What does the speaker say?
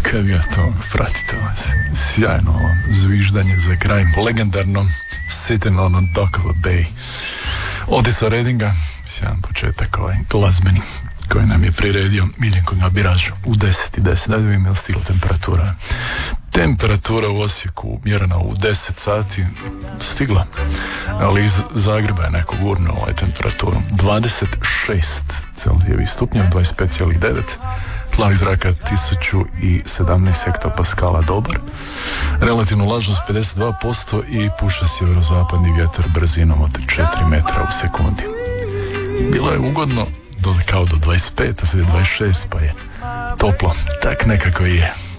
Kakav je to, pratite vas. Sjajno ovo zviždanje za kraj. Legendarno Sitting on a Dock of a Bay. Otisa Reddinga, sjajan početak ovaj glazbeni koji nam je priredio Miljenko Gabirač u 10:10. Da vidim je li stigla temperatura. Temperatura u Osijeku mjerena u 10 sati stigla, ali iz Zagreba je neko gurno ovaj temperaturu 26 Celzijevih stupnjeva, 25,9, tlak zraka 1017 hektopaskala dobar, relativnu vlažnost 52% i puša sjeverozapadni vjetar brzinom od 4 metra u sekundi. Bilo je ugodno kao do 25, a sad je 26, pa je toplo, tak nekako je.